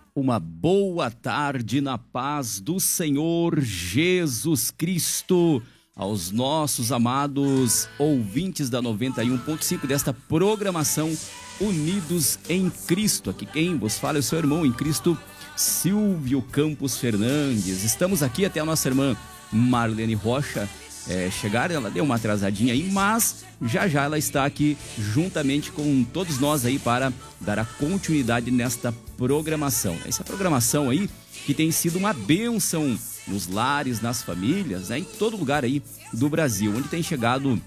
Uma boa tarde na paz do Senhor Jesus Cristo aos nossos amados ouvintes da 91.5 desta programação Unidos em Cristo. Aqui quem vos fala é o seu irmão em Cristo, Silvio Campos Fernandes. Estamos aqui até a nossa irmã Marlene Rocha chegar, ela deu uma atrasadinha aí, mas já ela está aqui juntamente com todos nós aí para dar a continuidade nesta programação. Essa programação aí que tem sido uma bênção nos lares, nas famílias, né, em todo lugar aí do Brasil, onde tem chegado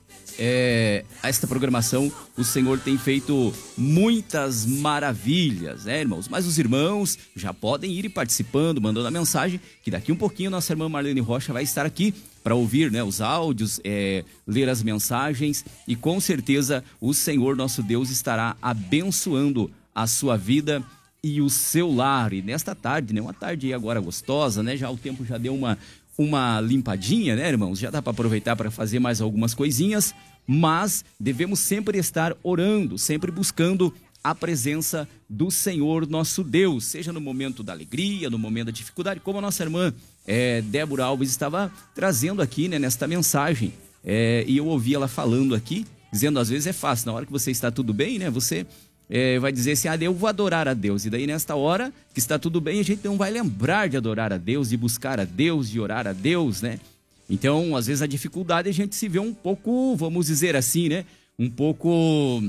a esta programação, o Senhor tem feito muitas maravilhas, né, irmãos? Mas os irmãos já podem ir participando, mandando a mensagem, que daqui um pouquinho nossa irmã Marlene Rocha vai estar aqui para ouvir, né, os áudios, ler as mensagens, e com certeza o Senhor nosso Deus estará abençoando a sua vida e o seu lar. E nesta tarde, né, uma tarde agora gostosa, né, já o tempo já deu uma limpadinha, né, irmãos? Já dá para aproveitar para fazer mais algumas coisinhas, mas devemos sempre estar orando, sempre buscando a presença do Senhor nosso Deus, seja no momento da alegria, no momento da dificuldade, como a nossa irmã Débora Alves estava trazendo aqui, né, nesta mensagem, e eu ouvi ela falando aqui, dizendo, às vezes é fácil, na hora que você está tudo bem, né, você vai dizer assim, eu vou adorar a Deus, e daí nesta hora que está tudo bem, a gente não vai lembrar de adorar a Deus, de buscar a Deus, de orar a Deus, né? Então, às vezes a dificuldade a gente se vê um pouco, vamos dizer assim, né? Um pouco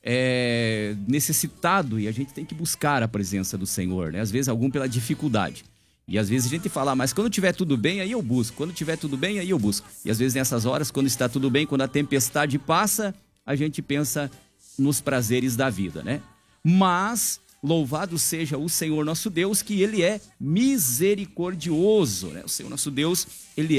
necessitado, e a gente tem que buscar a presença do Senhor, né? Às vezes algum pela dificuldade. E às vezes a gente fala, mas quando tiver tudo bem, aí eu busco. Quando tiver tudo bem, aí eu busco. E às vezes nessas horas, quando está tudo bem, quando a tempestade passa, a gente pensa nos prazeres da vida, né? Mas louvado seja o Senhor nosso Deus, que Ele é misericordioso, né? O Senhor nosso Deus, Ele